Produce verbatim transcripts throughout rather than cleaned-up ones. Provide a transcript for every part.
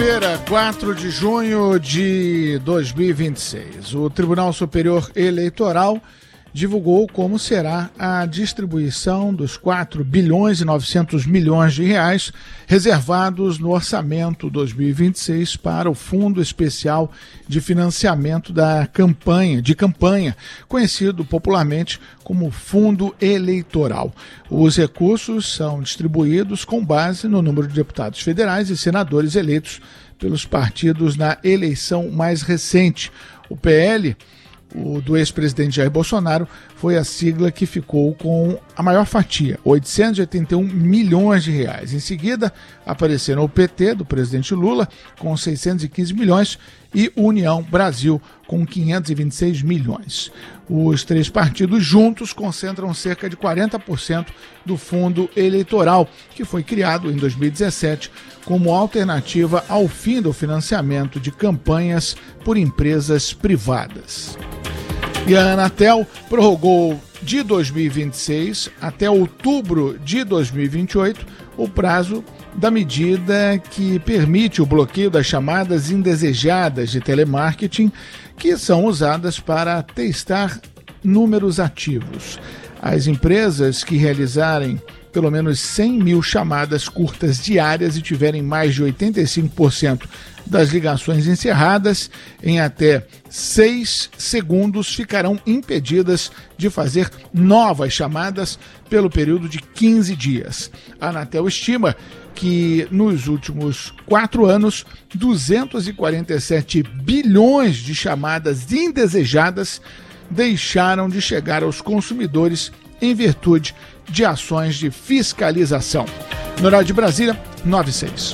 Quinta-feira, quatro de junho de dois mil e vinte e seis, o Tribunal Superior Eleitoral divulgou como será a distribuição dos quatro bilhões e novecentos milhões de reais reservados no orçamento dois mil e vinte e seis para o Fundo Especial de Financiamento da Campanha, de Campanha, conhecido popularmente como Fundo Eleitoral. Os recursos são distribuídos com base no número de deputados federais e senadores eleitos pelos partidos na eleição mais recente. O P L, o do ex-presidente Jair Bolsonaro, foi a sigla que ficou com a maior fatia, oitocentos e oitenta e um milhões de reais. Em seguida, apareceram o P T, do presidente Lula, com seiscentos e quinze milhões, e União Brasil, com quinhentos e vinte e seis milhões. Os três partidos juntos concentram cerca de quarenta por cento do fundo eleitoral, que foi criado em dois mil e dezessete como alternativa ao fim do financiamento de campanhas por empresas privadas. E a Anatel prorrogou de dois mil e vinte e seis até outubro de dois mil e vinte e oito o prazo da medida que permite o bloqueio das chamadas indesejadas de telemarketing, que são usadas para testar números ativos. As empresas que realizarem pelo menos cem mil chamadas curtas diárias e tiverem mais de oitenta e cinco por cento das ligações encerradas em até seis segundos ficarão impedidas de fazer novas chamadas pelo período de quinze dias. A Anatel estima que nos últimos quatro anos, duzentos e quarenta e sete bilhões de chamadas indesejadas deixaram de chegar aos consumidores em virtude de ações de fiscalização. No horário de Brasília, nove e seis.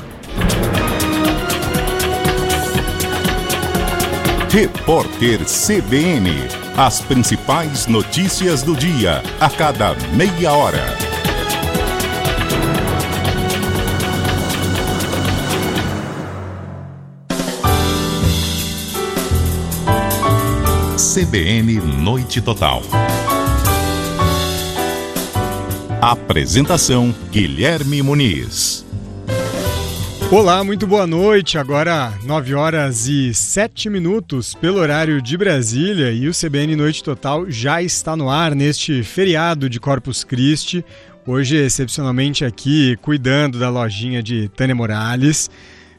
Repórter C B N. As principais notícias do dia, a cada meia hora. C B N Noite Total. Apresentação: Guilherme Muniz. Olá, muito boa noite. Agora nove horas e sete minutos pelo horário de Brasília, e o C B N Noite Total já está no ar neste feriado de Corpus Christi. Hoje, excepcionalmente aqui, cuidando da lojinha de Tânia Morales.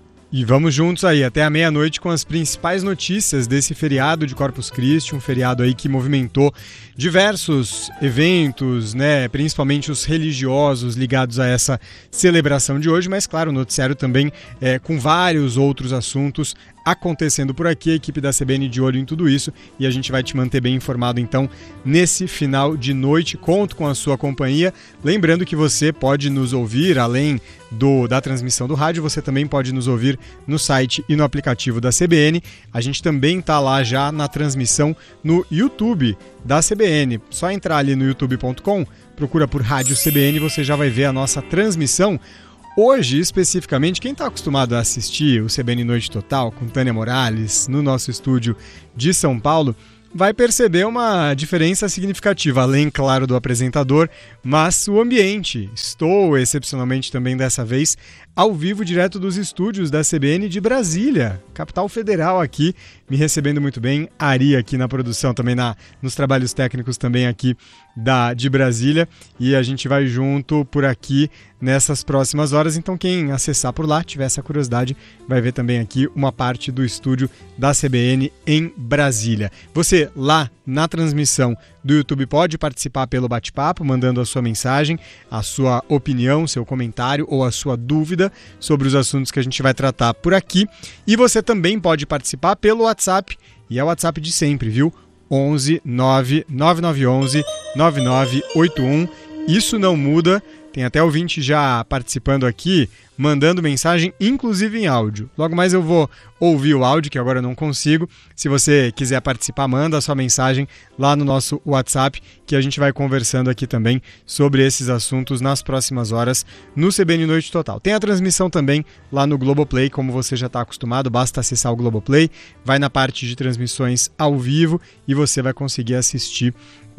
E vamos juntos aí até a meia-noite com as principais notícias desse feriado de Corpus Christi, um feriado aí que movimentou diversos eventos, né, principalmente os religiosos ligados a essa celebração de hoje, mas claro, o noticiário também é, com vários outros assuntos acontecendo por aqui, a equipe da C B N de olho em tudo isso, e a gente vai te manter bem informado então nesse final de noite. Conto com a sua companhia, lembrando que você pode nos ouvir além do, da transmissão do rádio, você também pode nos ouvir no site e no aplicativo da C B N. A gente também está lá já na transmissão no YouTube da C B N, só entrar ali no youtube ponto com, procura por Rádio C B N, você já vai ver a nossa transmissão. Hoje, especificamente, quem está acostumado a assistir o C B N Noite Total com Tânia Morales no nosso estúdio de São Paulo, vai perceber uma diferença significativa, além, claro, do apresentador, mas o ambiente. Estou, excepcionalmente também dessa vez, ao vivo direto dos estúdios da C B N de Brasília, capital federal aqui, me recebendo muito bem, Ari aqui na produção, também na, nos trabalhos técnicos também aqui da, de Brasília, e a gente vai junto por aqui nessas próximas horas, então quem acessar por lá, tiver essa curiosidade, vai ver também aqui uma parte do estúdio da C B N em Brasília. Você lá na transmissão do YouTube pode participar pelo bate-papo, mandando a sua mensagem, a sua opinião, seu comentário ou a sua dúvida sobre os assuntos que a gente vai tratar por aqui. E você também pode participar pelo WhatsApp, e é o WhatsApp de sempre, viu? onze nove nove nove um um nove nove oito um. Isso não muda. Tem até ouvinte já participando aqui, mandando mensagem, inclusive em áudio. Logo mais eu vou ouvir o áudio, que agora eu não consigo. Se você quiser participar, manda a sua mensagem lá no nosso WhatsApp, que a gente vai conversando aqui também sobre esses assuntos nas próximas horas no C B N Noite Total. Tem a transmissão também lá no Globoplay, como você já está acostumado, basta acessar o Globoplay, vai na parte de transmissões ao vivo e você vai conseguir assistir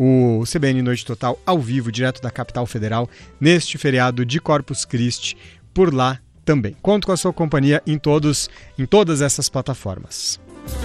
o C B N Noite Total ao vivo, direto da capital federal, neste feriado de Corpus Christi, por lá também. Conto com a sua companhia em, todos, em todas essas plataformas.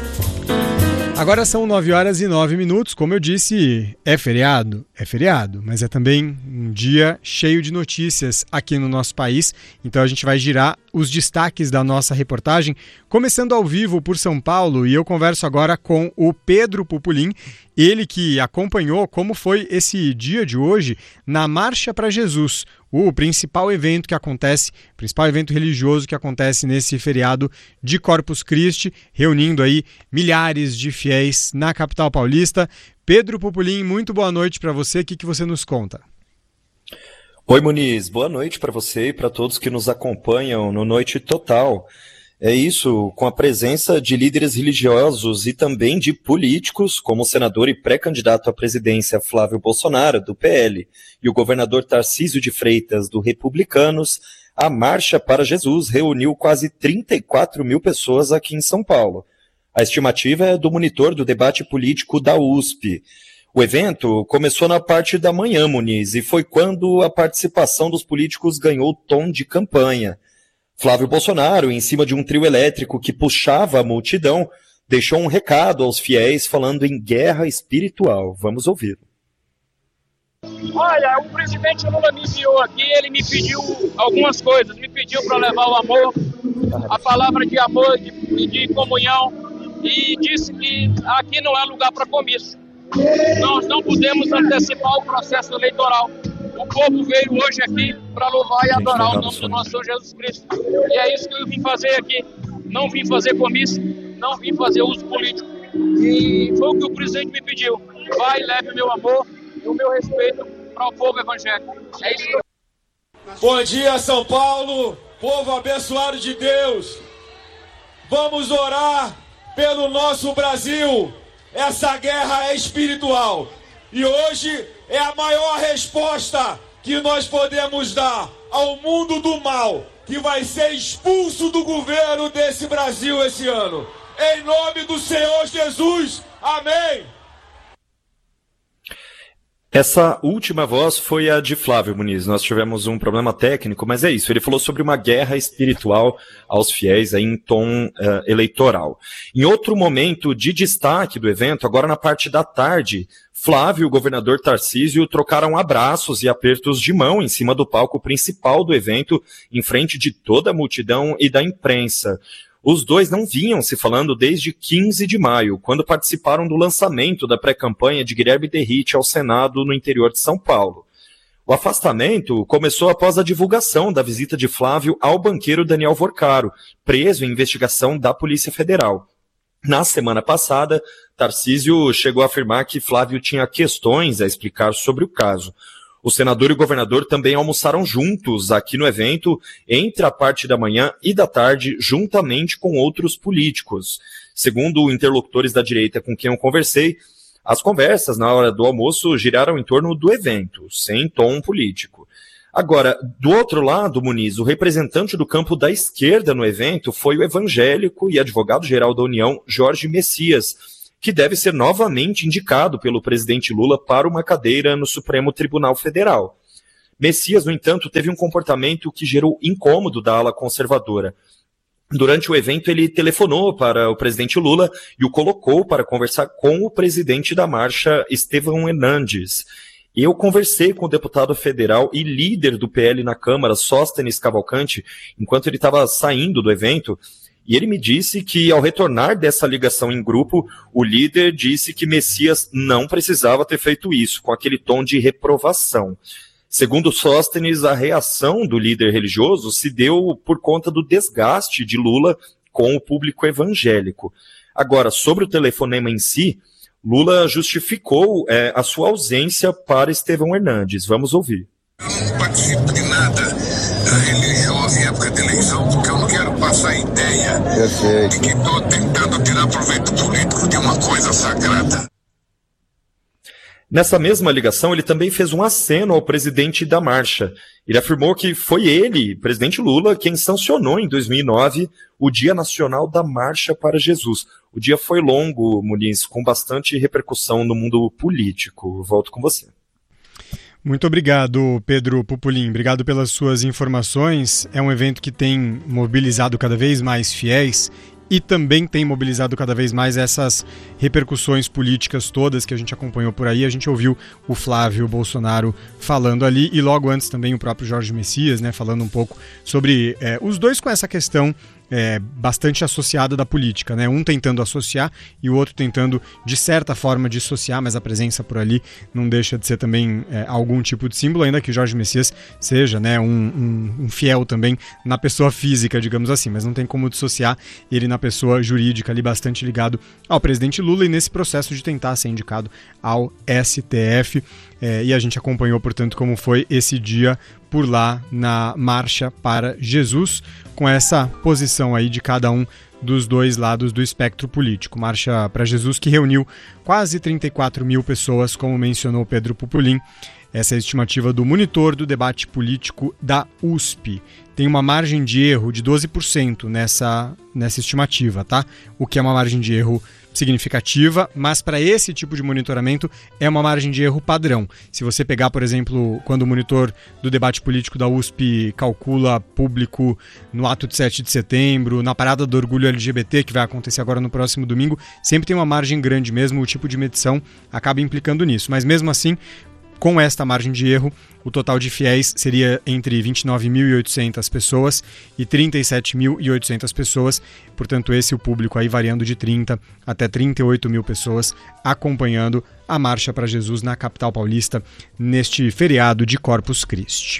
Agora são nove horas e nove minutos, como eu disse, é feriado, é feriado, mas é também um dia cheio de notícias aqui no nosso país, então a gente vai girar os destaques da nossa reportagem, começando ao vivo por São Paulo, e eu converso agora com o Pedro Pupulim, ele que acompanhou como foi esse dia de hoje na Marcha para Jesus, o principal evento que acontece, principal evento religioso que acontece nesse feriado de Corpus Christi, reunindo aí milhares de fiéis na capital paulista. Pedro Pupulim, muito boa noite para você, o que, que você nos conta? Oi Muniz, boa noite para você e para todos que nos acompanham no Noite Total. É isso, com a presença de líderes religiosos e também de políticos, como o senador e pré-candidato à presidência Flávio Bolsonaro, do P L, e o governador Tarcísio de Freitas, do Republicanos, a Marcha para Jesus reuniu quase trinta e quatro mil pessoas aqui em São Paulo. A estimativa é do monitor do debate político da U S P. O evento começou na parte da manhã, Muniz, e foi quando a participação dos políticos ganhou tom de campanha. Flávio Bolsonaro, em cima de um trio elétrico que puxava a multidão, deixou um recado aos fiéis falando em guerra espiritual. Vamos ouvi-lo. Olha, o presidente Lula me enviou aqui, ele me pediu algumas coisas, me pediu para levar o amor, a palavra de amor, de, de comunhão, e disse que aqui não é lugar para comício. Nós não podemos antecipar o processo eleitoral. O povo veio hoje aqui para louvar e adorar o nome do nosso Senhor Jesus Cristo. E é isso que eu vim fazer aqui. Não vim fazer comício, não vim fazer uso político. E foi o que o presidente me pediu. Vai, leve o meu amor e o meu respeito para o povo evangélico. É isso que eu... Bom dia, São Paulo, povo abençoado de Deus. Vamos orar pelo nosso Brasil. Essa guerra é espiritual. E hoje é a maior resposta que nós podemos dar ao mundo do mal, que vai ser expulso do governo desse Brasil esse ano. Em nome do Senhor Jesus. Amém. Essa última voz foi a de Flávio Muniz. Nós tivemos um problema técnico, mas é isso. Ele falou sobre uma guerra espiritual aos fiéis aí em tom uh, eleitoral. Em outro momento de destaque do evento, agora na parte da tarde, Flávio e o governador Tarcísio trocaram abraços e apertos de mão em cima do palco principal do evento, em frente de toda a multidão e da imprensa. Os dois não vinham se falando desde quinze de maio, quando participaram do lançamento da pré-campanha de Guilherme Derrite ao Senado no interior de São Paulo. O afastamento começou após a divulgação da visita de Flávio ao banqueiro Daniel Vorcaro, preso em investigação da Polícia Federal. Na semana passada, Tarcísio chegou a afirmar que Flávio tinha questões a explicar sobre o caso. O senador e o governador também almoçaram juntos aqui no evento, entre a parte da manhã e da tarde, juntamente com outros políticos. Segundo interlocutores da direita com quem eu conversei, as conversas na hora do almoço giraram em torno do evento, sem tom político. Agora, do outro lado, Muniz, o representante do campo da esquerda no evento foi o evangélico e advogado-geral da União, Jorge Messias, que deve ser novamente indicado pelo presidente Lula para uma cadeira no Supremo Tribunal Federal. Messias, no entanto, teve um comportamento que gerou incômodo da ala conservadora. Durante o evento, ele telefonou para o presidente Lula e o colocou para conversar com o presidente da marcha, Estevão Hernandes. Eu conversei com o deputado federal e líder do P L na Câmara, Sóstenes Cavalcante, enquanto ele estava saindo do evento, e ele me disse que, ao retornar dessa ligação em grupo, o líder disse que Messias não precisava ter feito isso, com aquele tom de reprovação. Segundo Sóstenes, a reação do líder religioso se deu por conta do desgaste de Lula com o público evangélico. Agora, sobre o telefonema em si, Lula justificou é, a sua ausência para Estevão Hernandes. Vamos ouvir. Eu não participo de nada religioso em época de eleição, porque eu não quero passar a ideia Perfeito. de que estou tentando tirar proveito político de uma coisa sagrada. Nessa mesma ligação, ele também fez um aceno ao presidente da marcha. Ele afirmou que foi ele, presidente Lula, quem sancionou em dois mil e nove o Dia Nacional da Marcha para Jesus. O dia foi longo, Muniz, com bastante repercussão no mundo político. Volto com você. Muito obrigado, Pedro Pupolin. Obrigado pelas suas informações. É um evento que tem mobilizado cada vez mais fiéis e também tem mobilizado cada vez mais essas repercussões políticas todas que a gente acompanhou por aí. A gente ouviu o Flávio Bolsonaro falando ali e logo antes também o próprio Jorge Messias, né, falando um pouco sobre é, os dois com essa questão É, bastante associada da política, né? Um tentando associar e o outro tentando, de certa forma, dissociar, mas a presença por ali não deixa de ser também é, algum tipo de símbolo, ainda que o Jorge Messias seja, né, um, um, um fiel também na pessoa física, digamos assim, mas não tem como dissociar ele na pessoa jurídica ali, bastante ligado ao presidente Lula e nesse processo de tentar ser indicado ao S T F. É, e a gente acompanhou, portanto, como foi esse dia por lá na Marcha para Jesus, com essa posição aí de cada um dos dois lados do espectro político. Marcha para Jesus que reuniu quase trinta e quatro mil pessoas, como mencionou Pedro Pupolin. Essa é a estimativa do monitor do debate político da U S P. Tem uma margem de erro de doze por cento nessa, nessa estimativa, tá? O que é uma margem de erro significativa, mas para esse tipo de monitoramento é uma margem de erro padrão. Se você pegar, por exemplo, quando o monitor do debate político da U S P calcula público no ato de sete de setembro, na parada do orgulho L G B T, que vai acontecer agora no próximo domingo, sempre tem uma margem grande mesmo, o tipo de medição acaba implicando nisso. Mas mesmo assim, com esta margem de erro, o total de fiéis seria entre vinte e nove mil e oitocentas pessoas e trinta e sete mil e oitocentas pessoas. Portanto, esse é o público aí variando de trinta até trinta e oito mil pessoas acompanhando a Marcha para Jesus na capital paulista neste feriado de Corpus Christi.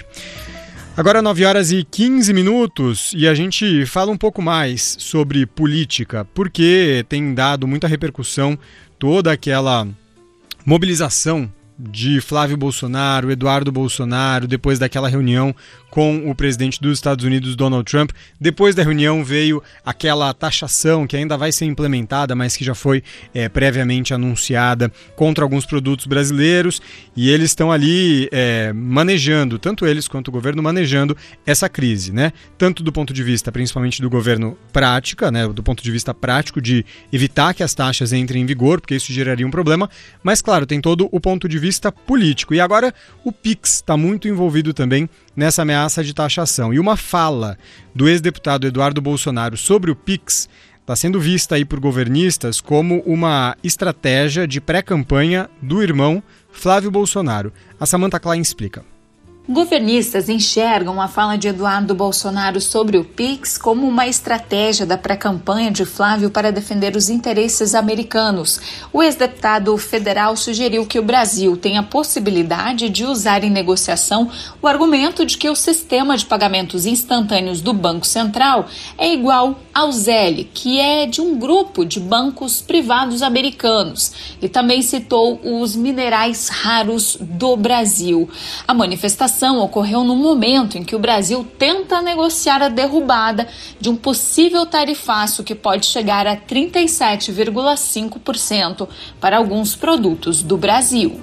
Agora nove horas e quinze minutos e a gente fala um pouco mais sobre política, porque tem dado muita repercussão toda aquela mobilização de Flávio Bolsonaro, Eduardo Bolsonaro, depois daquela reunião com o presidente dos Estados Unidos, Donald Trump. Depois da reunião veio aquela taxação que ainda vai ser implementada, mas que já foi é, previamente anunciada contra alguns produtos brasileiros, e eles estão ali é, manejando, tanto eles quanto o governo, manejando essa crise, né? Tanto do ponto de vista, principalmente do governo prática, né? Do ponto de vista prático de evitar que as taxas entrem em vigor, porque isso geraria um problema, mas claro, tem todo o ponto de vista político. E agora o Pix está muito envolvido também nessa ameaça de taxação. E uma fala do ex-deputado Eduardo Bolsonaro sobre o Pix está sendo vista aí por governistas como uma estratégia de pré-campanha do irmão Flávio Bolsonaro. A Samantha Klein explica. Governistas enxergam a fala de Eduardo Bolsonaro sobre o Pix como uma estratégia da pré-campanha de Flávio para defender os interesses americanos. O ex-deputado federal sugeriu que o Brasil tem a possibilidade de usar em negociação o argumento de que o sistema de pagamentos instantâneos do Banco Central é igual ao Zelle, que é de um grupo de bancos privados americanos, e também citou os minerais raros do Brasil. A manifestação ocorreu no momento em que o Brasil tenta negociar a derrubada de um possível tarifaço que pode chegar a trinta e sete vírgula cinco por cento para alguns produtos do Brasil.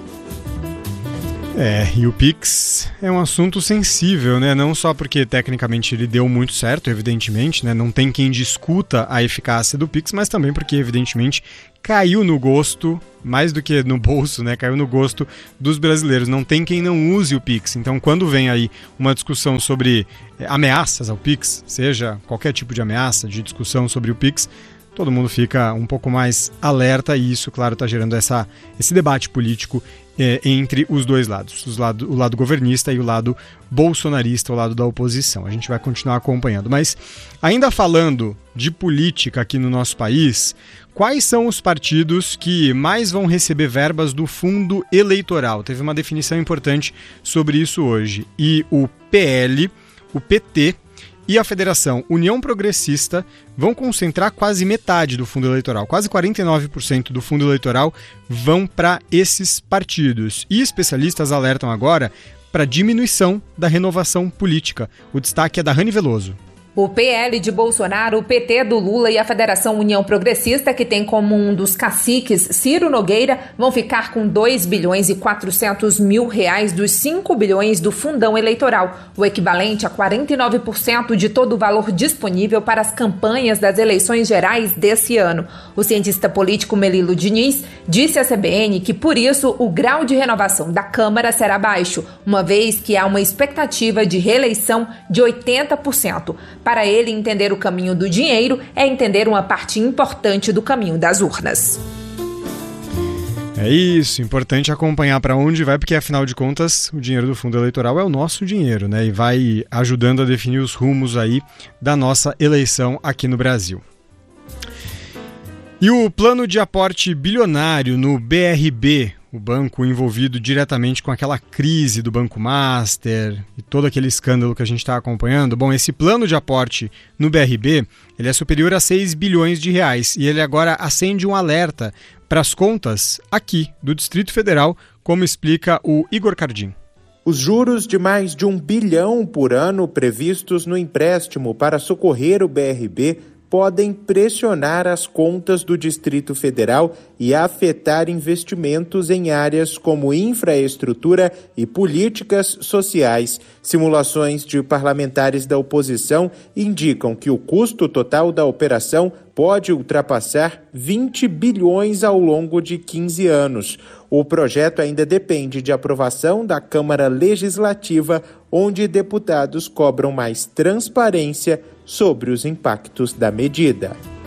É, e o Pix é um assunto sensível, né? Não só porque tecnicamente ele deu muito certo, evidentemente, né? Não tem quem discuta a eficácia do Pix, mas também porque, evidentemente, caiu no gosto, mais do que no bolso, né? Caiu no gosto dos brasileiros. Não tem quem não use o Pix. Então, quando vem aí uma discussão sobre é, ameaças ao Pix, seja qualquer tipo de ameaça, de discussão sobre o Pix, todo mundo fica um pouco mais alerta e isso, claro, está gerando essa, esse debate político é, entre os dois lados, os lado, o lado governista e o lado bolsonarista, o lado da oposição. A gente vai continuar acompanhando. Mas, ainda falando de política aqui no nosso país, quais são os partidos que mais vão receber verbas do fundo eleitoral? Teve uma definição importante sobre isso hoje. E o P L, o P T e a Federação União Progressista vão concentrar quase metade do fundo eleitoral. Quase quarenta e nove por cento do fundo eleitoral vão para esses partidos. E especialistas alertam agora para diminuição da renovação política. O destaque é da Rani Veloso. O P L de Bolsonaro, o P T do Lula e a Federação União Progressista, que tem como um dos caciques Ciro Nogueira, vão ficar com dois bilhões e quatrocentos mil reais dos cinco bilhões do fundão eleitoral, o equivalente a quarenta e nove por cento de todo o valor disponível para as campanhas das eleições gerais desse ano. O cientista político Melilo Diniz disse à C B N que, por isso, o grau de renovação da Câmara será baixo, uma vez que há uma expectativa de reeleição de oitenta por cento. Para ele, entender o caminho do dinheiro é entender uma parte importante do caminho das urnas. É isso, importante acompanhar para onde vai, porque afinal de contas o dinheiro do fundo eleitoral é o nosso dinheiro, né? E vai ajudando a definir os rumos aí da nossa eleição aqui no Brasil. E o plano de aporte bilionário no B R B, o banco envolvido diretamente com aquela crise do Banco Master e todo aquele escândalo que a gente está acompanhando. Bom, esse plano de aporte no B R B, ele é superior a seis bilhões de reais e ele agora acende um alerta para as contas aqui do Distrito Federal, como explica o Igor Cardim. Os juros de mais de um bilhão por ano previstos no empréstimo para socorrer o B R B podem pressionar as contas do Distrito Federal e afetar investimentos em áreas como infraestrutura e políticas sociais. Simulações de parlamentares da oposição indicam que o custo total da operação pode ultrapassar vinte bilhões ao longo de quinze anos. O projeto ainda depende de aprovação da Câmara Legislativa, onde deputados cobram mais transparência sobre os impactos da medida.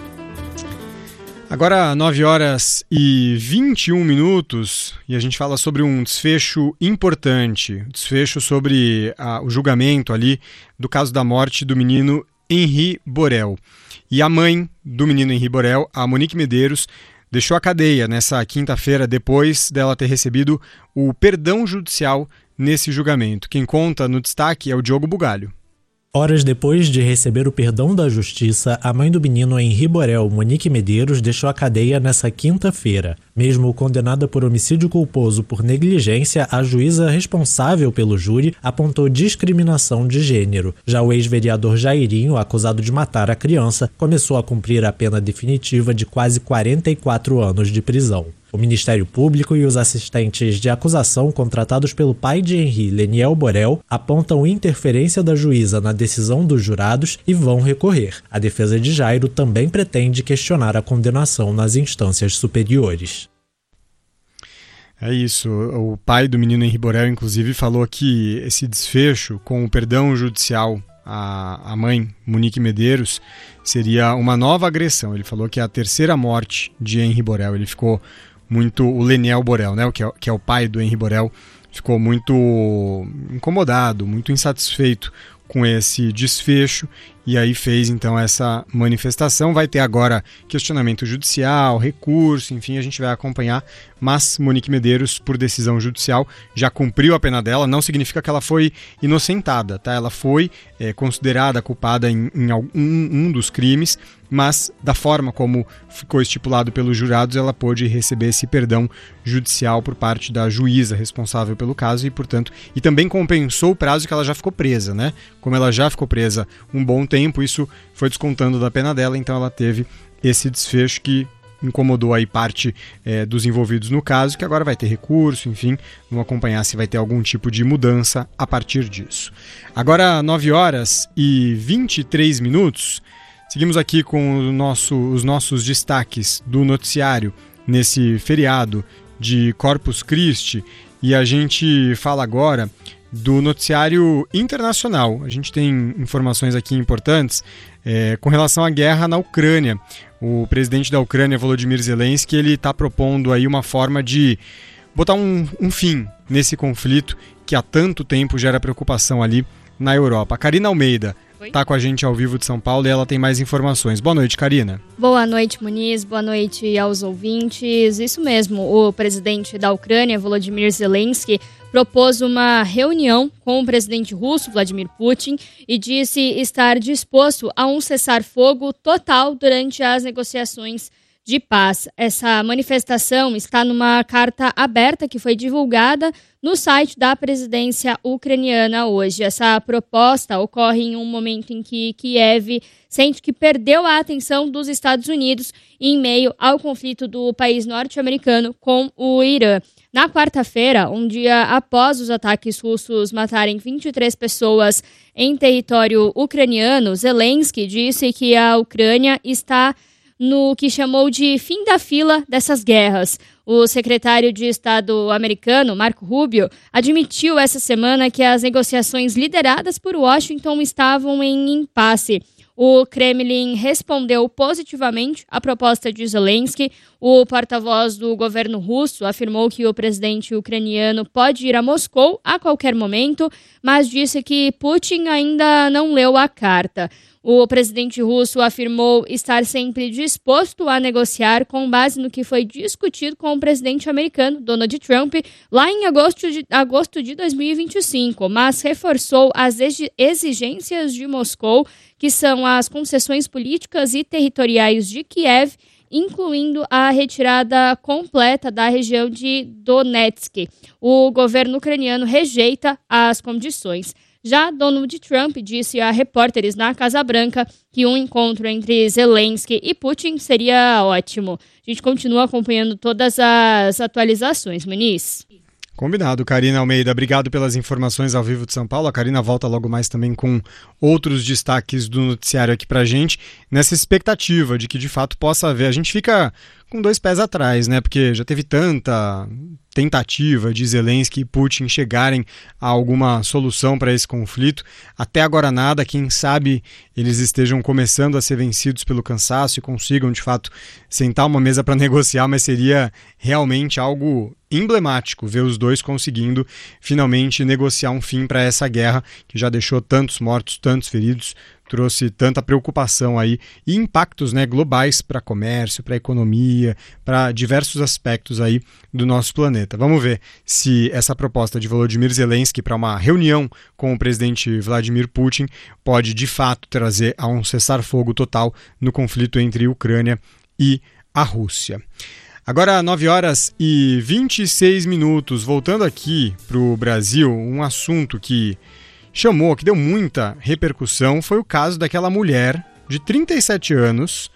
Agora, nove horas e vinte e um minutos, e a gente fala sobre um desfecho importante, desfecho sobre a, o julgamento ali do caso da morte do menino Henri Borel. E a mãe do menino Henri Borel, a Monique Medeiros, deixou a cadeia nessa quinta-feira depois dela ter recebido o perdão judicial nesse julgamento. Quem conta no destaque é o Diogo Bugalho. Horas depois de receber o perdão da justiça, a mãe do menino Henri Borel, Monique Medeiros, deixou a cadeia nessa quinta-feira. Mesmo condenada por homicídio culposo por negligência, a juíza responsável pelo júri apontou discriminação de gênero. Já o ex-vereador Jairinho, acusado de matar a criança, começou a cumprir a pena definitiva de quase quarenta e quatro anos de prisão. O Ministério Público e os assistentes de acusação contratados pelo pai de Henri, Leniel Borel, apontam interferência da juíza na decisão dos jurados e vão recorrer. A defesa de Jairo também pretende questionar a condenação nas instâncias superiores. É isso, o pai do menino Henri Borel, inclusive, falou que esse desfecho com o perdão judicial à, à mãe, Monique Medeiros, seria uma nova agressão. Ele falou que é a terceira morte de Henri Borel. Ele ficou muito, o Leniel Borel, né, que é, que é o pai do Henri Borel, ficou muito incomodado, muito insatisfeito com esse desfecho e aí fez então essa manifestação. Vai ter agora questionamento judicial, recurso, enfim, a gente vai acompanhar, mas Monique Medeiros, por decisão judicial, já cumpriu a pena dela. Não significa que ela foi inocentada, tá? Ela foi é, considerada culpada em, em algum, um dos crimes, mas da forma como ficou estipulado pelos jurados, ela pôde receber esse perdão judicial por parte da juíza responsável pelo caso e, portanto, e também compensou o prazo que ela já ficou presa, né? Como ela já ficou presa um bom tempo, isso foi descontando da pena dela, então ela teve esse desfecho que incomodou aí parte é, dos envolvidos no caso, que agora vai ter recurso, enfim, vamos acompanhar se vai ter algum tipo de mudança a partir disso. Agora, nove horas e vinte e três minutos, seguimos aqui com o nosso, os nossos destaques do noticiário nesse feriado de Corpus Christi e a gente fala agora do noticiário internacional. A gente tem informações aqui importantes é, com relação à guerra na Ucrânia. O presidente da Ucrânia, Volodymyr Zelensky, ele está propondo aí uma forma de botar um, um fim nesse conflito que há tanto tempo gera preocupação ali na Europa. A Karina Almeida está com a gente ao vivo de São Paulo e ela tem mais informações. Boa noite, Karina. Boa noite, Muniz. Boa noite aos ouvintes. Isso mesmo, o presidente da Ucrânia, Volodymyr Zelensky, propôs uma reunião com o presidente russo, Vladimir Putin, e disse estar disposto a um cessar-fogo total durante as negociações de paz. Essa manifestação está numa carta aberta que foi divulgada no site da presidência ucraniana hoje. Essa proposta ocorre em um momento em que Kiev sente que perdeu a atenção dos Estados Unidos em meio ao conflito do país norte-americano com o Irã. Na quarta-feira, um dia após os ataques russos matarem vinte e três pessoas em território ucraniano, Zelensky disse que a Ucrânia está no que chamou de fim da fila dessas guerras. O secretário de Estado americano, Marco Rubio, admitiu essa semana que as negociações lideradas por Washington estavam em impasse. O Kremlin respondeu positivamente à proposta de Zelensky. O porta-voz do governo russo afirmou que o presidente ucraniano pode ir a Moscou a qualquer momento, mas disse que Putin ainda não leu a carta. O presidente russo afirmou estar sempre disposto a negociar com base no que foi discutido com o presidente americano, Donald Trump, lá em agosto de, agosto de dois mil e vinte e cinco, mas reforçou as exigências de Moscou, que são as concessões políticas e territoriais de Kiev, incluindo a retirada completa da região de Donetsk. O governo ucraniano rejeita as condições. Já Donald Trump disse a repórteres na Casa Branca que um encontro entre Zelensky e Putin seria ótimo. A gente continua acompanhando todas as atualizações, Muniz. Combinado, Karina Almeida. Obrigado pelas informações ao vivo de São Paulo. A Karina volta logo mais também com outros destaques do noticiário aqui pra gente, nessa expectativa de que de fato possa haver. A gente fica com dois pés atrás, né? Porque já teve tanta tentativa de Zelensky e Putin chegarem a alguma solução para esse conflito. Até agora nada, quem sabe eles estejam começando a ser vencidos pelo cansaço e consigam de fato sentar uma mesa para negociar, mas seria realmente algo emblemático ver os dois conseguindo finalmente negociar um fim para essa guerra que já deixou tantos mortos, tantos feridos, trouxe tanta preocupação aí e impactos, né, globais para comércio, para economia, para diversos aspectos aí do nosso planeta. Vamos ver se essa proposta de Volodymyr Zelensky para uma reunião com o presidente Vladimir Putin pode de fato trazer a um cessar-fogo total no conflito entre Ucrânia e a Rússia. Agora, nove horas e vinte e seis minutos, voltando aqui para o Brasil, um assunto que chamou, que deu muita repercussão, foi o caso daquela mulher de trinta e sete anos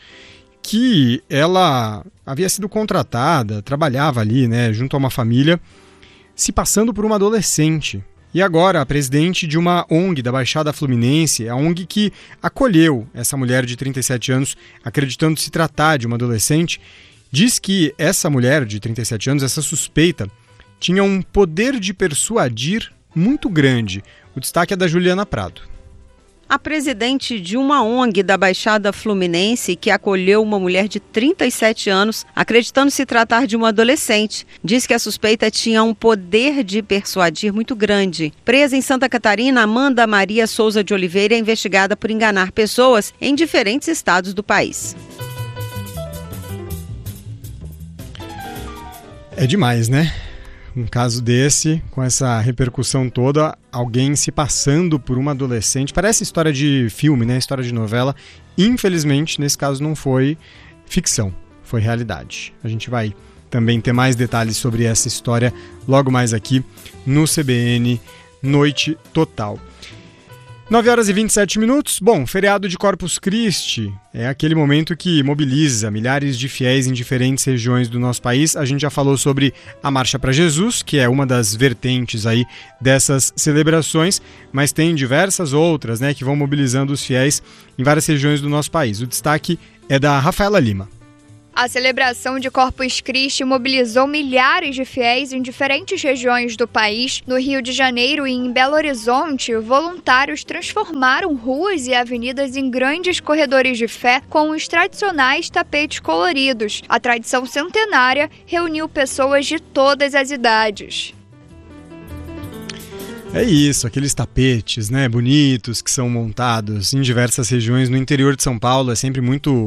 que ela havia sido contratada, trabalhava ali, né, junto a uma família, se passando por uma adolescente. E agora a presidente de uma O N G da Baixada Fluminense, a O N G que acolheu essa mulher de trinta e sete anos, acreditando se tratar de uma adolescente, diz que essa mulher de trinta e sete anos, essa suspeita, tinha um poder de persuadir muito grande. O destaque é da Juliana Prado. A presidente de uma O N G da Baixada Fluminense, que acolheu uma mulher de trinta e sete anos, acreditando se tratar de uma adolescente, diz que a suspeita tinha um poder de persuadir muito grande. Presa em Santa Catarina, Amanda Maria Souza de Oliveira é investigada por enganar pessoas em diferentes estados do país. É demais, né? Um caso desse, com essa repercussão toda, alguém se passando por uma adolescente. Parece história de filme, né? História de novela. Infelizmente, nesse caso não foi ficção, foi realidade. A gente vai também ter mais detalhes sobre essa história logo mais aqui no C B N Noite Total. nove horas e vinte e sete minutos. Bom, feriado de Corpus Christi é aquele momento que mobiliza milhares de fiéis em diferentes regiões do nosso país. A gente já falou sobre a Marcha para Jesus, que é uma das vertentes aí dessas celebrações, mas tem diversas outras, né, que vão mobilizando os fiéis em várias regiões do nosso país. O destaque é da Rafaela Lima. A celebração de Corpus Christi mobilizou milhares de fiéis em diferentes regiões do país. No Rio de Janeiro e em Belo Horizonte, voluntários transformaram ruas e avenidas em grandes corredores de fé com os tradicionais tapetes coloridos. A tradição centenária reuniu pessoas de todas as idades. É isso, aqueles tapetes, né, bonitos que são montados em diversas regiões no interior de São Paulo. É sempre muito,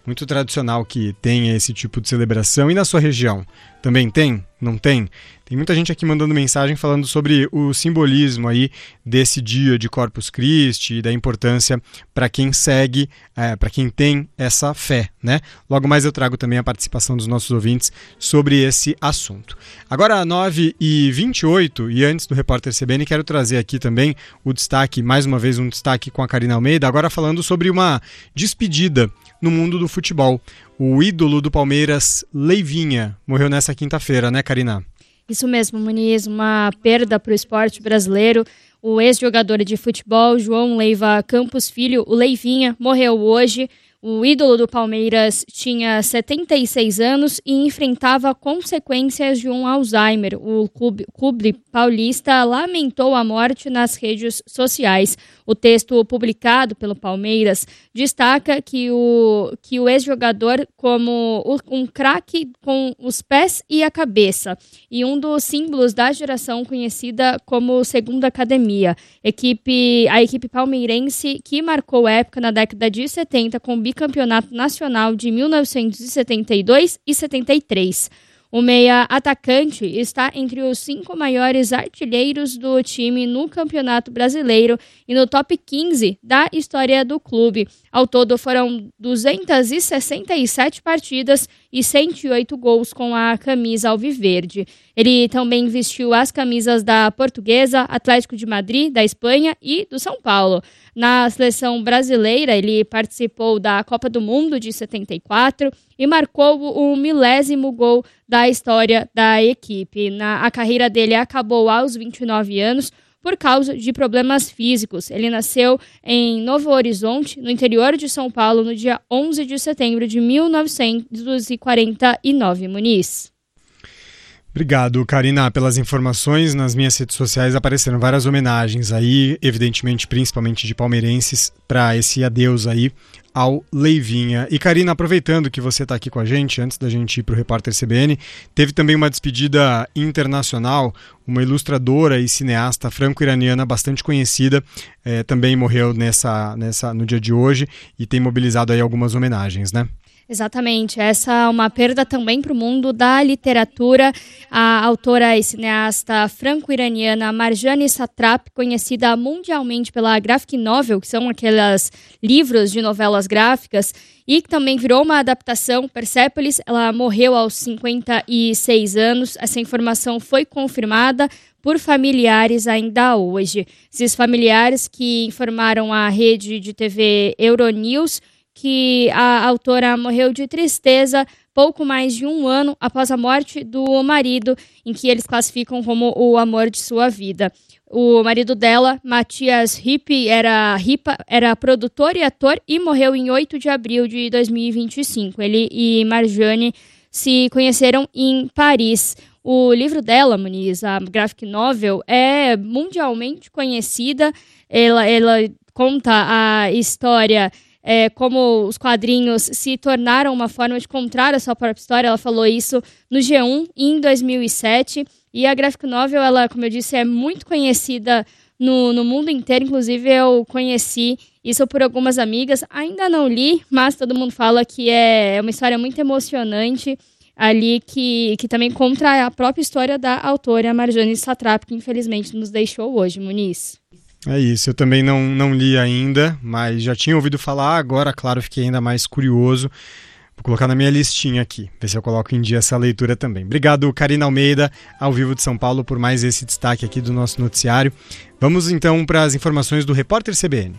muito tradicional que tenha esse tipo de celebração. E na sua região, também tem? Não tem? Tem muita gente aqui mandando mensagem falando sobre o simbolismo aí desse dia de Corpus Christi e da importância para quem segue, é, para quem tem essa fé, né? Logo mais eu trago também a participação dos nossos ouvintes sobre esse assunto. Agora, nove e vinte e oito, e antes do Repórter C B N, quero trazer aqui também o destaque, mais uma vez um destaque com a Karina Almeida, agora falando sobre uma despedida no mundo do futebol. O ídolo do Palmeiras, Leivinha, morreu nessa quinta-feira, né, Karina? Isso mesmo, Muniz, uma perda para o esporte brasileiro. O ex-jogador de futebol, João Leiva Campos Filho, o Leivinha, morreu hoje. O ídolo do Palmeiras tinha setenta e seis anos e enfrentava consequências de um Alzheimer. O clube, clube paulista lamentou a morte nas redes sociais. O texto publicado pelo Palmeiras destaca que o, que o ex-jogador como um craque com os pés e a cabeça e um dos símbolos da geração conhecida como Segunda Academia. Equipe, a equipe palmeirense que marcou época na década de setenta com o bicampeonato nacional de mil novecentos e setenta e dois e setenta e três. O meia atacante está entre os cinco maiores artilheiros do time no Campeonato Brasileiro e no top quinze da história do clube. Ao todo foram duzentas e sessenta e sete partidas e cento e oito gols com a camisa alviverde. Ele também vestiu as camisas da Portuguesa, Atlético de Madrid, da Espanha e do São Paulo. Na seleção brasileira, ele participou da Copa do Mundo de setenta e quatro e marcou o milésimo gol da história da equipe. Na, a carreira dele acabou aos vinte e nove anos por causa de problemas físicos. Ele nasceu em Novo Horizonte, no interior de São Paulo, no dia onze de setembro de mil novecentos e quarenta e nove. Muniz. Obrigado, Karina, pelas informações. Nas minhas redes sociais apareceram várias homenagens aí, evidentemente, principalmente de palmeirenses, para esse adeus aí ao Leivinha. E, Karina, aproveitando que você está aqui com a gente, antes da gente ir para o Repórter C B N, teve também uma despedida internacional. Uma ilustradora e cineasta franco-iraniana bastante conhecida, eh, também morreu nessa, nessa, no dia de hoje e tem mobilizado aí algumas homenagens, né? Exatamente, essa é uma perda também para o mundo da literatura. A autora e cineasta franco-iraniana Marjane Satrap, conhecida mundialmente pela graphic novel, que são aqueles livros de novelas gráficas, e que também virou uma adaptação, Persépolis. Ela morreu aos cinquenta e seis anos. Essa informação foi confirmada por familiares ainda hoje. Esses familiares que informaram a rede de T V Euronews que a autora morreu de tristeza pouco mais de um ano após a morte do marido, em que eles classificam como o amor de sua vida. O marido dela, Matias Ripa, era, Ripa, era produtor e ator e morreu em oito de abril de dois mil e vinte e cinco. Ele e Marjane se conheceram em Paris. O livro dela, Muniz, a graphic novel, é mundialmente conhecida. Ela, ela conta a história... É, como os quadrinhos se tornaram uma forma de contar a sua própria história. Ela falou isso no G um em dois mil e sete. E a graphic novel, ela, como eu disse, é muito conhecida no, no mundo inteiro. Inclusive, eu conheci isso por algumas amigas. Ainda não li, mas todo mundo fala que é uma história muito emocionante ali, que, que também conta a própria história da autora Marjane Satrap, que infelizmente nos deixou hoje, Muniz. É isso, eu também não, não li ainda, mas já tinha ouvido falar, agora, claro, fiquei ainda mais curioso. Vou colocar na minha listinha aqui, ver se eu coloco em dia essa leitura também. Obrigado, Karina Almeida, ao vivo de São Paulo, por mais esse destaque aqui do nosso noticiário. Vamos então para as informações do Repórter C B N.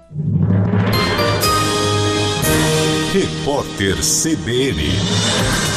Repórter C B N.